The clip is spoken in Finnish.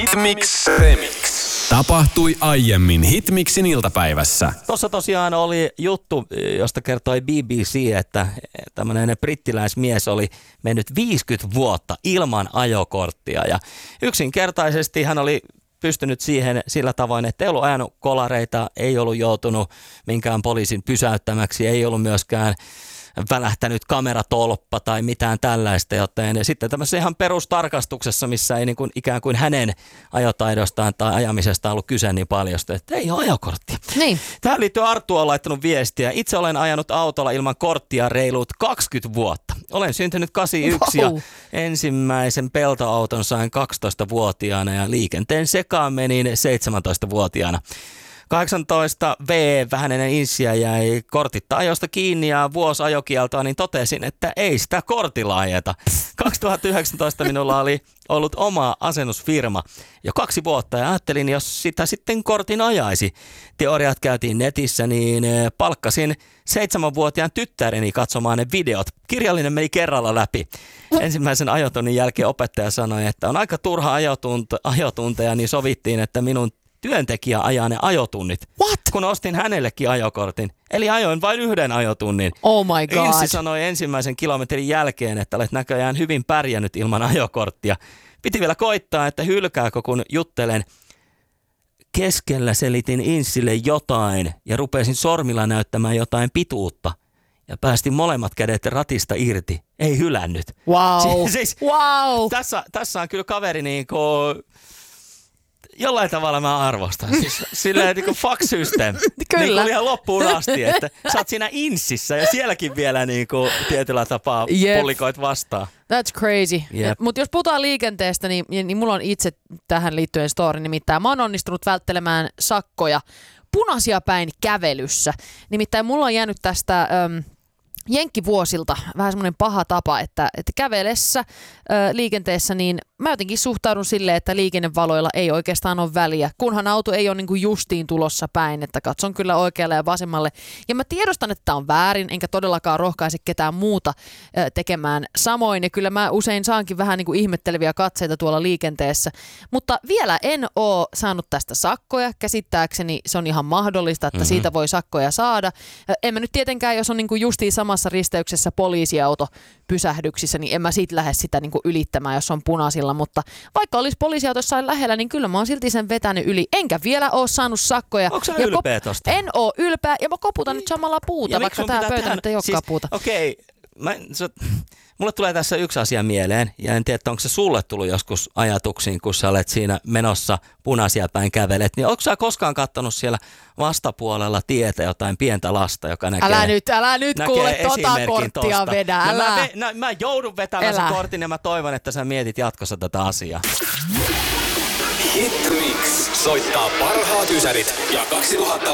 Hitmix Remix. Tapahtui aiemmin Hitmixin iltapäivässä. Tuossa tosiaan oli juttu, josta kertoi BBC, että tämmöinen brittiläismies oli mennyt 50 vuotta ilman ajokorttia. Ja yksinkertaisesti hän oli pystynyt siihen sillä tavoin, että ei ollut ajanut kolareita, ei ollut joutunut minkään poliisin pysäyttämäksi, ei ollut myöskään välähtänyt kameratolppa tai mitään tällaista, joten sitten tämmöisessä ihan perustarkastuksessa, missä ei niin kuin ikään kuin hänen ajotaidostaan tai ajamisesta ollut kyse niin paljon, että ei ole ajokorttia. Niin. Tähän liittyy Arttu on laittanut viestiä. Itse olen ajanut autolla ilman korttia reilut 20 vuotta. Olen syntynyt 81 ja ensimmäisen peltoauton sain 12-vuotiaana ja liikenteen sekaan menin 17-vuotiaana. 18V vähän ennen insiä jäi kortitta ajosta kiinni ja vuosi ajokieltoa, niin totesin, että ei sitä kortilla ajeta. 2019 minulla oli ollut oma asennusfirma jo 2 vuotta ja ajattelin, jos sitä sitten kortin ajaisi. Teoriat käytiin netissä, niin palkkasin 7-vuotiaan tyttäreni katsomaan ne videot. Kirjallinen meni kerralla läpi. Ensimmäisen ajotunnin jälkeen opettaja sanoi, että on aika turha ajotunteja, niin sovittiin, että minun työntekijä ajaa ne ajotunnit. What? Kun ostin hänellekin ajokortin. Eli ajoin vain 1 ajotunnin. Oh my god. Inssi sanoi ensimmäisen kilometrin jälkeen, että olet näköjään hyvin pärjännyt ilman ajokorttia. Piti vielä koittaa, että hylkääkö kun juttelen. Keskellä selitin Inssille jotain ja rupesin sormilla näyttämään jotain pituutta. Ja päästin molemmat kädet ratista irti. Ei hylännyt. Wow. Wow. Tässä on kyllä kaveri jollain tavalla mä arvostan. Siis silleen niin kuin fuck system. Kyllä. Niin kuin ihan loppuun asti, että sä oot siinä insissä ja sielläkin vielä niin kuin tietyllä tapaa pullikoit vastaan. That's crazy. Yep. Mutta jos puhutaan liikenteestä, niin mulla on itse tähän liittyen story. Nimittäin mä oon onnistunut välttelemään sakkoja punaisia päin kävelyssä. Nimittäin mulla on jäänyt tästä jenkkivuosilta vähän semmoinen paha tapa, että kävelessä liikenteessä, niin mä jotenkin suhtaudun silleen, että liikennevaloilla ei oikeastaan ole väliä, kunhan auto ei ole niin kuin justiin tulossa päin, että katson kyllä oikealle ja vasemmalle. Ja mä tiedostan, että tämä on väärin, enkä todellakaan rohkaise ketään muuta tekemään samoin. Ja kyllä mä usein saankin vähän niin kuin ihmetteleviä katseita tuolla liikenteessä. Mutta vielä en ole saanut tästä sakkoja. Käsittääkseni se on ihan mahdollista, että siitä voi sakkoja saada. En mä nyt tietenkään, jos on niin kuin justiin samassa risteyksessä poliisiauto pysähdyksissä, niin en mä siitä lähde sitä niin kuin ylittämään, jos on punaisilla. Mutta vaikka olisi poliisiauto jossain lähellä, niin kyllä mä oon silti sen vetänyt yli. Enkä vielä ole saanut sakkoja. Onko sä ylpeä tosta? En oo ylpeä ja mä koputan nyt samalla puuta, vaikka tää pöytä nyt ei olekaan puuta. Okei, mulle tulee tässä yksi asia mieleen ja en tiedä, onko se sulle tullut joskus ajatuksiin, kun sä olet siinä menossa punaisia päin kävelet, niin onko sä koskaan kattonut siellä vastapuolella tietä jotain pientä lasta, joka näkee Älä nyt kuule tota korttia vedä, Mä joudun vetämään sen kortin ja mä toivon, että sä mietit jatkossa tätä asiaa. Hitmix soittaa parhaat ysärit ja 2000